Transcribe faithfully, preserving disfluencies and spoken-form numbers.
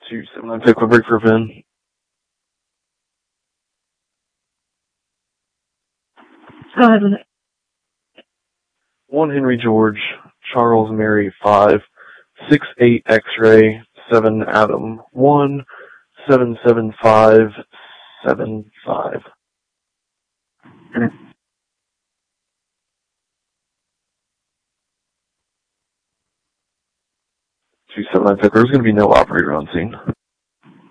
two seven nine, take a break for a pin. Go ahead with it. one Henry George, Charles Mary five, six eight X-ray, seven Adam, one, seven seven five, seven five. two seven nine, there's going to be no operator on scene.